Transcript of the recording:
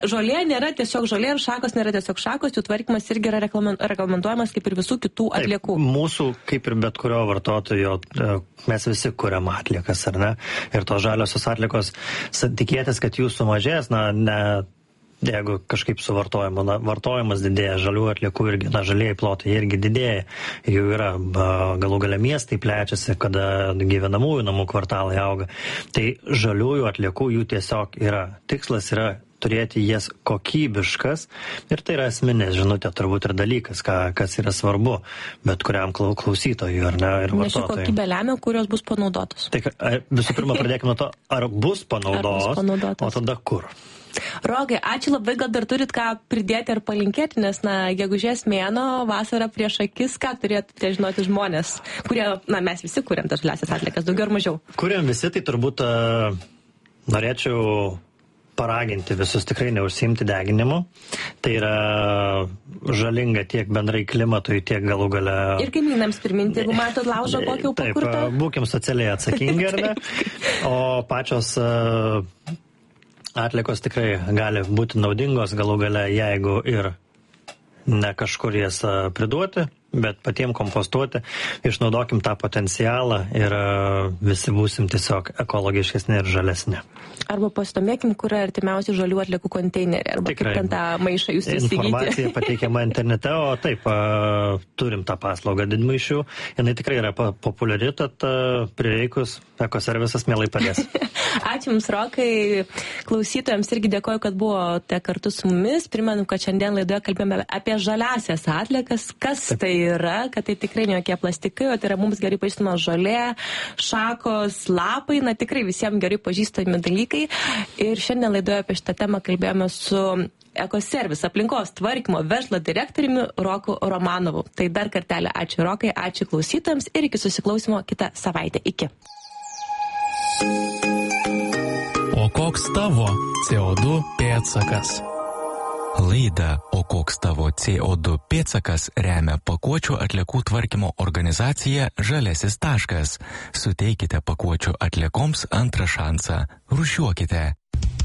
žolė nėra tiesiog žolė ir šakos nėra tiesiog šakos, jų tvarkymas irgi yra reglamentuojamas kaip ir visų kitų atliekų. Taip, mūsų, kaip ir bet kurio vartotojo, mes visi kuriam atliekas, ar ne? Ir tos žaliosios atliekos, tikėtis, kad jų sumažės, jeigu kažkaip vartojimas didėja, žalių atliekų irgi, žalieji plotai irgi didėja, jų yra, galų gale miestai plečiasi, kada gyvenamųjų namų kvartalai auga. Tai žaliųjų atliekų jų tiesiog yra. Tikslas yra turėti jas kokybiškas ir tai yra esminė žinutė turbūt ir dalykas, kas yra svarbu, bet kuriam klausytojui ar ne, ir vartotojui. Nes jų kokybė lemia, kurios bus panaudotos. Tai visų pirma pradėkime nuo to, ar bus panaudotos, o tada kur. Rokai, ačiū labai, gal dar turit ką pridėti ar palinkėti, nes, gegužės mėnuo, vasara prieš akis, ką turėtumėte žinoti žmonės, kurie, mes visi kuriam tas žaliasias atliekas, daugiau ar mažiau. Kuriam visi, tai turbūt norėčiau paraginti visus tikrai neužsiimti deginimu. Tai yra žalinga tiek bendrai klimatui, tiek galų gale... Ir kaimynams priminti, jeigu matot laužą kokį jau pakurtą. Taip, būkim socialiai atsakingi, ar ne? O pačios atliekos tikrai gali būti naudingos galų gale, jeigu ir ne kažkur jas priduoti, bet patiems kompostuoti, išnaudokim tą potencialą ir visi būsim tiesiog ekologiškesni ir žalesni. Arba pasidomėkim, kur yra artimiausi žalių atliekų konteineriai, arba tikrai, kaip ten tą maišą jūs įsigyti. Informacija pateikiama internete, o taip, turim tą paslaugą didmaišių, jinai tikrai yra populiari, tad prireikus ekoservisas mielai padės. Ačiū Jums, Rokai. Klausytojams irgi dėkoju, kad buvote kartu su mumis. Primenu, kad šiandien laidoje kalbėjome apie žaliasias atliekas. Kas tai yra, kad tai tikrai ne jokie plastikai, o tai yra mums gerai pažįstama žolė, šakos, lapai, tikrai visiems gerai pažįstami dalykai. Ir šiandien laidoje apie šitą temą kalbėjome su Ekoservis aplinkos tvarkymo verslo direktoriumi Roku Romanovu. Tai dar kartelį ačiū Rokai, ačiū klausytojams ir iki susiklausimo kitą savaitę. Iki. O koks tavo CO2 pėdsakas? Laida O koks tavo CO2 pėdsakas remia pakuočių atliekų tvarkymo organizacija Žaliasis taškas. Suteikite pakuočių atliekoms antrą šansą. Rūšiuokite.